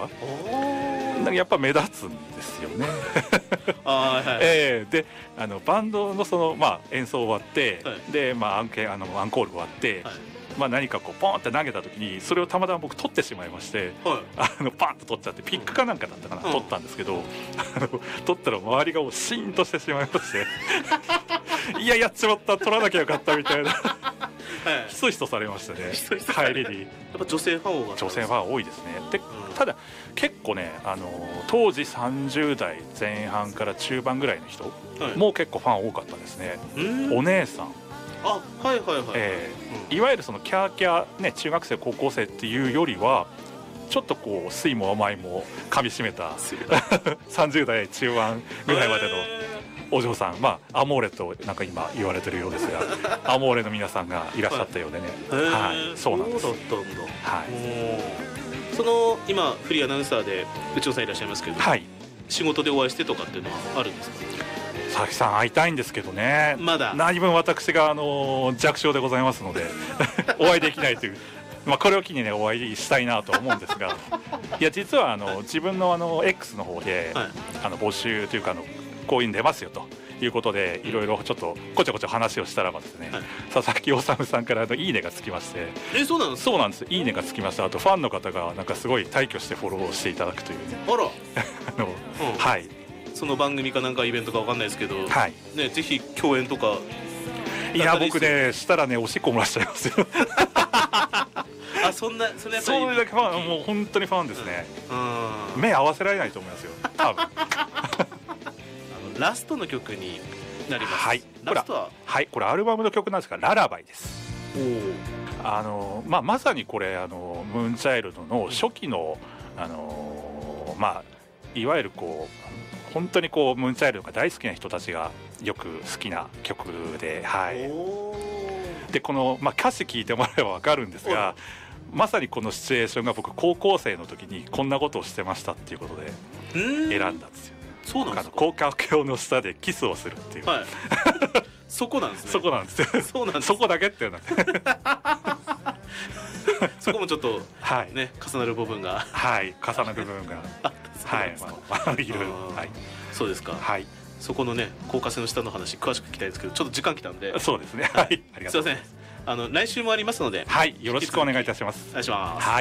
がなんかやっぱ目立つんですよねはいはい、 でバンドのその、まあ、演奏終わって、 はい、 で、まあ、アンコール終わって、はい、まあ、何かこうポンって投げた時にそれをたまたま僕取ってしまいまして、はい、パンと取っちゃってピックかなんかだったかな、取ったんですけど取ったら周りがもうシーンとしてしまいましていややっちまった、取らなきゃよかったみたいなひそひそされましたね帰りに。やっぱ女性ファン多かった。 女性ファン多いですね。で、ただ結構ね当時30代前半から中盤ぐらいの人、はい、もう結構ファン多かったですね。お姉さん、 はいはいはい、 いわゆるそのキャーキャーね、中学生高校生っていうよりはちょっとこう酸いも甘いも噛みしめた30代中盤ぐらいまでのお嬢さん、まあアモーレとなんか今言われてるようですがアモーレの皆さんがいらっしゃったようでね、はい、そうなんです。 そうだったんだ。 はい、 その今フリーアナウンサーで内尾さんいらっしゃいますけど、はい、仕事でお会いしてとかっていうのはあるんですか？ 佐々木さん会いたいんですけどね、 まだ何分私が弱小でございますのでお会いできないという、まあ、これを機にねお会いしたいなと思うんですがいや実は自分のX の方で、はい、募集というかこういうの出ますよということでいろいろちょっとこちょこちょ話をしたらばですね、はい、佐々木修さんからいいねがつきまして。 そうなんですか？ そうなんです、いいねがつきました。あとファンの方がなんかすごい大挙してフォローしていただくというね、 あらはい、 その番組かなんかイベントかわかんないですけど、はいね、ぜひ共演とか。 いや僕ねしたらねおしっこ漏らしちゃいますよそんなやっぱりそれだけファン、もう本当にファンですね、目合わせられないと思いますよ多分ラストの曲になります。 はい、 ラストははいこれアルバムの曲なんですがララバイです。まあ、まさにこれムーンチャイルドの初期の、まあ、いわゆるこう本当にこうムーンチャイルドが大好きな人たちがよく好きな曲で、はい、でこの、まあ、歌詞聞いてもらえば分かるんですが、まさにこのシチュエーションが僕高校生の時にこんなことをしてましたっていうことで選んだんですよ。 そうなんですか？ 高架橋の下でキスをするっていう、はい、 そこなんですね。 そこなんですよ。そうなんです。そこだけっていうのそこもちょっと、 はい、 ね、重なる部分がはい重なる部分がはい、いる、はい、 そうですか。はい、そこのね高架線の下の話詳しく聞きたいんですけどちょっと時間来たんで。 そうですね、はい、ありがとうございます。 すいません、来週もありますので、 はい、よろしくお願いいたします。 お願いします。 はい。